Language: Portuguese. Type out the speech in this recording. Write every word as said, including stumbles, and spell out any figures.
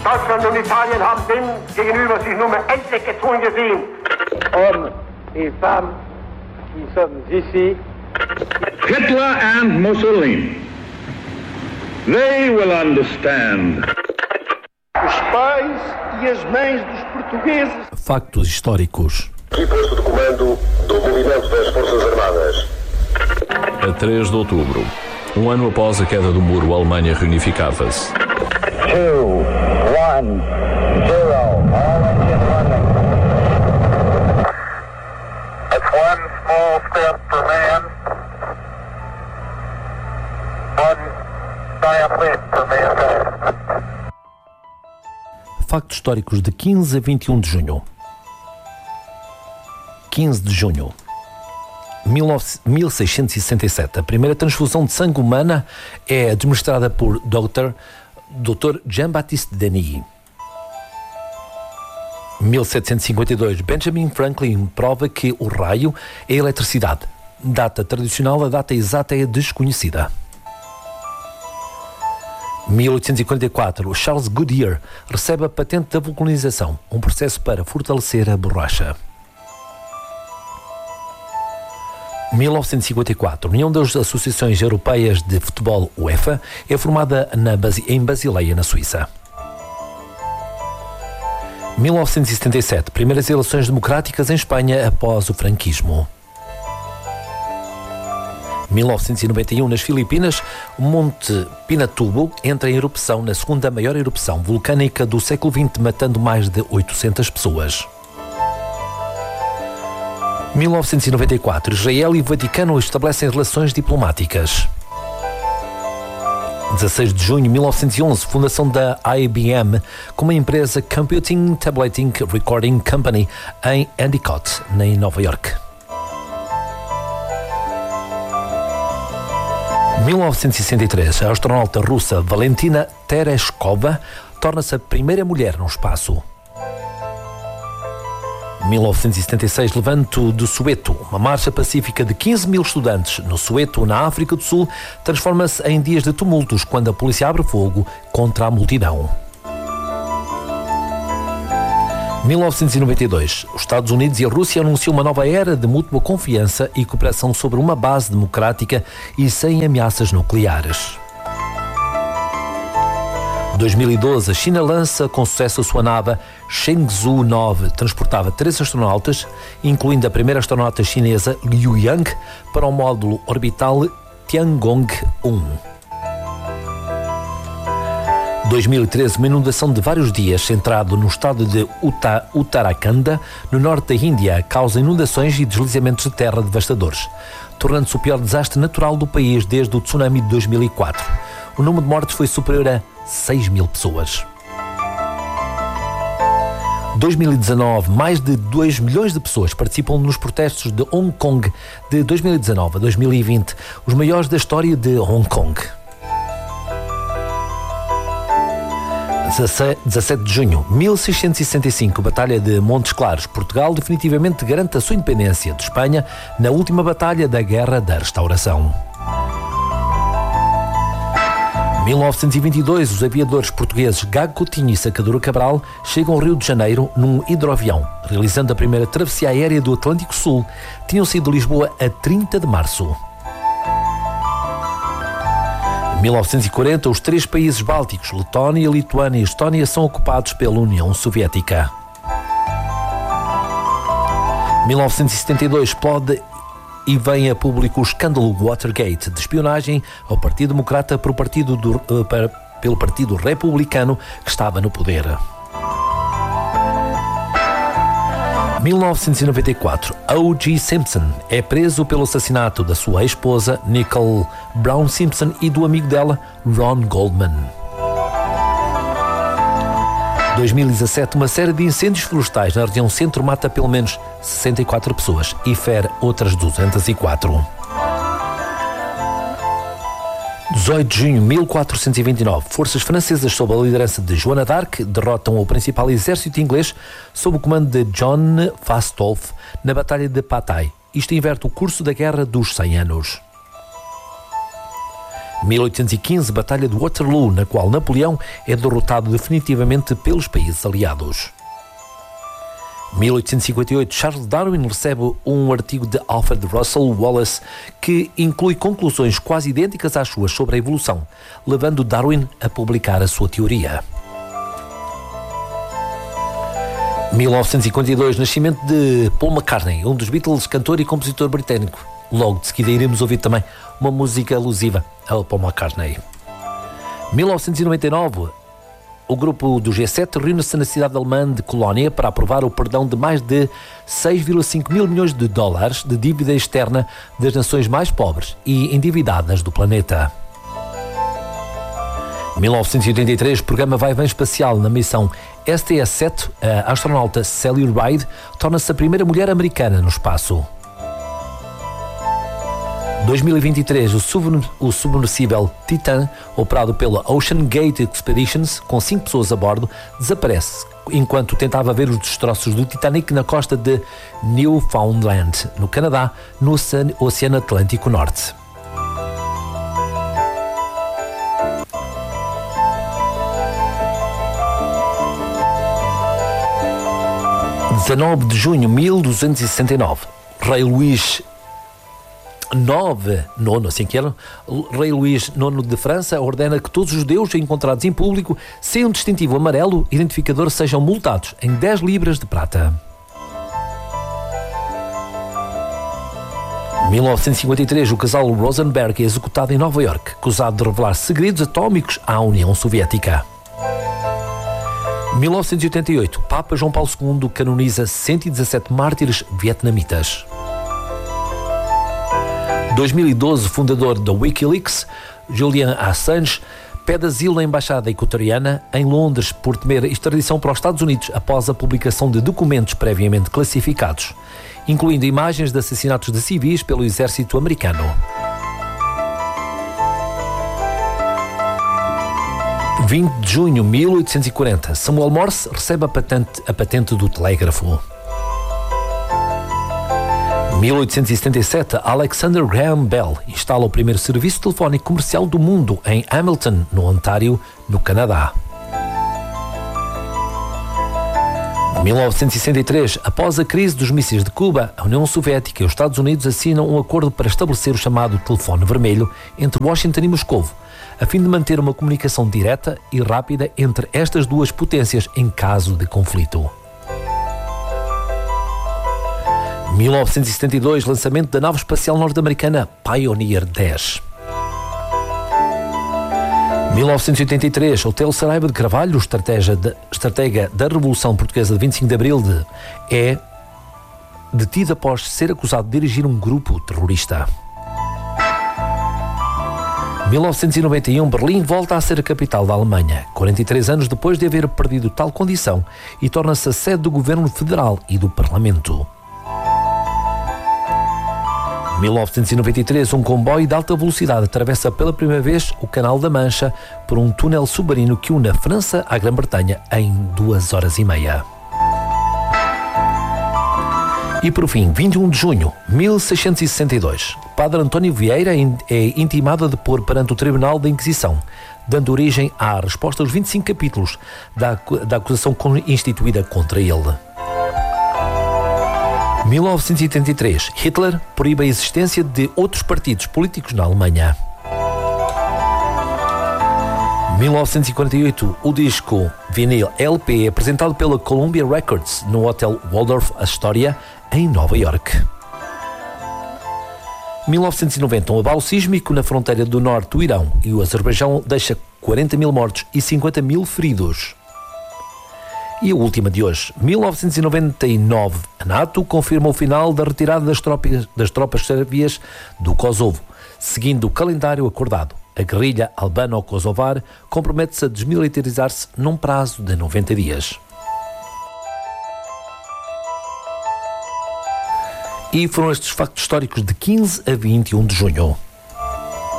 Deutschland und Italien haben dem gegenüber sich nun mal endlich gezwungen gesehen. Hommes et femmes qui sommes ici. Hitler and Mussolini, they will understand. Os pais e as mães dos portugueses. Factos históricos. Aqui posto de comando do movimento das Forças Armadas. A três de outubro, um ano após a queda do muro, a Alemanha reunificava-se. Two, one, zero. All engine running. That's one small step for man, one giant leap for mankind. Factos históricos de quinze a vinte e um de junho. quinze de junho. mil seiscentos e sessenta e sete. A primeira transfusão de sangue humana é administrada por doutor doutor Jean-Baptiste Denis. mil setecentos e cinquenta e dois. Benjamin Franklin prova que o raio é eletricidade. Data tradicional, a data exata é desconhecida. mil oitocentos e quarenta e quatro. Charles Goodyear recebe a patente da vulcanização, um processo para fortalecer a borracha. mil novecentos e cinquenta e quatro. A União das Associações Europeias de Futebol, UEFA, é formada na Basi- em Basileia, na Suíça. mil novecentos e setenta e sete. Primeiras eleições democráticas em Espanha após o franquismo. mil novecentos e noventa e um. Nas Filipinas, o Monte Pinatubo entra em erupção na segunda maior erupção vulcânica do século vinte, matando mais de oitocentas pessoas. mil novecentos e noventa e quatro. Israel e o Vaticano estabelecem relações diplomáticas. dezasseis de junho de mil novecentos e onze. Fundação da I B M como empresa Computing Tableting Recording Company em Endicott, em Nova York. mil novecentos e sessenta e três. A astronauta russa Valentina Tereshkova torna-se a primeira mulher no espaço. mil novecentos e setenta e seis. Levanto do Soweto. Uma marcha pacífica de quinze mil estudantes no Soweto, na África do Sul, transforma-se em dias de tumultos quando a polícia abre fogo contra a multidão. mil novecentos e noventa e dois. Os Estados Unidos e a Rússia anunciam uma nova era de mútua confiança e cooperação sobre uma base democrática e sem ameaças nucleares. dois mil e doze, a China lança com sucesso a sua nave Shenzhou nove. Transportava três astronautas, incluindo a primeira astronauta chinesa Liu Yang, para o módulo orbital Tiangong um. dois mil e treze, uma inundação de vários dias centrado no estado de Uta, Uttarakhand, no norte da Índia, causa inundações e deslizamentos de terra devastadores, tornando-se o pior desastre natural do país desde o tsunami de dois mil e quatro. O número de mortes foi superior a seis mil pessoas. dois mil e dezanove, mais de dois milhões de pessoas participam nos protestos de Hong Kong de dois mil e dezanove a dois mil e vinte, os maiores da história de Hong Kong. dezassete de junho de mil seiscentos e sessenta e cinco, Batalha de Montes Claros. Portugal definitivamente garante a sua independência de Espanha na última batalha da Guerra da Restauração. mil novecentos e vinte e dois, os aviadores portugueses Gago Coutinho e Sacadura Cabral chegam ao Rio de Janeiro num hidroavião, realizando a primeira travessia aérea do Atlântico Sul. Tinham sido de Lisboa a trinta de março. Em mil novecentos e quarenta, os três países bálticos, Letónia, Lituânia e Estónia, são ocupados pela União Soviética. Em mil novecentos e setenta e dois, explode e vem a público o escândalo Watergate, de espionagem ao Partido Democrata por partido do, uh, para, pelo Partido Republicano que estava no poder. mil novecentos e noventa e quatro, O J Simpson é preso pelo assassinato da sua ex-esposa Nicole Brown Simpson e do amigo dela, Ron Goldman. dois mil e dezassete, uma série de incêndios florestais na região centro mata pelo menos sessenta e quatro pessoas e fere outras duzentas e quatro. dezoito de junho de mil quatrocentos e vinte e nove, forças francesas sob a liderança de Joana d'Arc derrotam o principal exército inglês sob o comando de John Fastolf na Batalha de Patay. Isto inverte o curso da Guerra dos cem anos. mil oitocentos e quinze, Batalha de Waterloo, na qual Napoleão é derrotado definitivamente pelos países aliados. mil oitocentos e cinquenta e oito, Charles Darwin recebe um artigo de Alfred Russel Wallace que inclui conclusões quase idênticas às suas sobre a evolução, levando Darwin a publicar a sua teoria. mil novecentos e cinquenta e dois, nascimento de Paul McCartney, um dos Beatles, cantor e compositor britânico. Logo de seguida iremos ouvir também uma música alusiva a Paul McCartney. mil novecentos e noventa e nove, o grupo do G sete reúne-se na cidade alemã de Colónia para aprovar o perdão de mais de seis vírgula cinco mil milhões de dólares de dívida externa das nações mais pobres e endividadas do planeta. mil novecentos e oitenta e três, programa vai-vem espacial na missão S T S sete, a astronauta Sally Ride torna-se a primeira mulher americana no espaço. dois mil e vinte e três, o, submer- o submersível Titan, operado pela Ocean Gate Expeditions, com cinco pessoas a bordo, desaparece enquanto tentava ver os destroços do Titanic na costa de Newfoundland, no Canadá, no Oceano, Oceano Atlântico Norte. dezanove de junho de mil duzentos e sessenta e nove, Rei Luís nove, nono, assim que era, Rei Luís nono de França ordena que todos os judeus encontrados em público sem um distintivo amarelo identificador sejam multados em dez libras de prata. mil novecentos e cinquenta e três, o casal Rosenberg é executado em Nova Iorque, acusado de revelar segredos atómicos à União Soviética. mil novecentos e oitenta e oito, Papa João Paulo segundo canoniza cento e dezassete mártires vietnamitas. dois mil e doze, fundador da Wikileaks, Julian Assange, pede asilo na Embaixada Equatoriana em Londres por temer extradição para os Estados Unidos após a publicação de documentos previamente classificados, incluindo imagens de assassinatos de civis pelo exército americano. vinte de junho de mil oitocentos e quarenta, Samuel Morse recebe a patente, a patente do telégrafo. mil oitocentos e setenta e sete, Alexander Graham Bell instala o primeiro serviço telefónico comercial do mundo em Hamilton, no Ontário, no Canadá. mil novecentos e sessenta e três, após a crise dos mísseis de Cuba, a União Soviética e os Estados Unidos assinam um acordo para estabelecer o chamado telefone vermelho entre Washington e Moscovo, a fim de manter uma comunicação direta e rápida entre estas duas potências em caso de conflito. mil novecentos e setenta e dois, lançamento da nave espacial norte-americana Pioneer dez. mil novecentos e oitenta e três, Otelo Saraiva de Carvalho, estratega, de, estratega da Revolução Portuguesa de vinte e cinco de Abril, de, é detido após ser acusado de dirigir um grupo terrorista. mil novecentos e noventa e um, Berlim volta a ser a capital da Alemanha, quarenta e três anos depois de haver perdido tal condição, e torna-se a sede do governo federal e do Parlamento. mil novecentos e noventa e três, um comboio de alta velocidade atravessa pela primeira vez o Canal da Mancha por um túnel submarino que une a França à Grã-Bretanha em duas horas e meia. E por fim, vinte e um de junho de mil seiscentos e sessenta e dois, Padre António Vieira é intimado a depor perante o Tribunal da Inquisição, dando origem à resposta aos vinte e cinco capítulos da, da acusação instituída contra ele. mil novecentos e oitenta e três, Hitler proíbe a existência de outros partidos políticos na Alemanha. mil novecentos e quarenta e oito, o disco vinil L P é apresentado pela Columbia Records no Hotel Waldorf Astoria, em Nova Iorque. mil novecentos e noventa, um abalo sísmico na fronteira do norte do Irão e o Azerbaijão deixa quarenta mil mortos e cinquenta mil feridos. E a última de hoje, mil novecentos e noventa e nove, a NATO confirma o final da retirada das tropas, das tropas sérvias do Kosovo, seguindo o calendário acordado. A guerrilha albano-kosovar compromete-se a desmilitarizar-se num prazo de noventa dias. E foram estes factos históricos de quinze a vinte e um de junho.